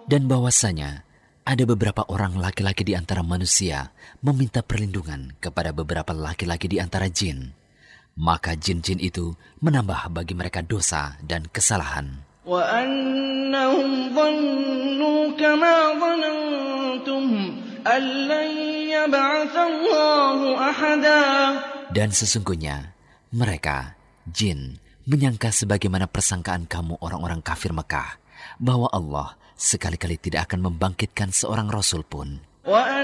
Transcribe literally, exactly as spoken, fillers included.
Dan bahwasanya ada beberapa orang laki-laki di antara manusia meminta perlindungan kepada beberapa laki-laki di antara jin. Maka jin-jin itu menambah bagi mereka dosa dan kesalahan. وَأَنَّهُمْ ظَنُّوا كَمَا ظَنَنْتُمْ أَنْ لَنْ يَبْعَثَ اللَّهُ أَحَدًا. Dan sesungguhnya mereka, jin, menyangka sebagaimana persangkaan kamu orang-orang kafir Mekah, bahwa Allah sekali-kali tidak akan membangkitkan seorang rasul pun.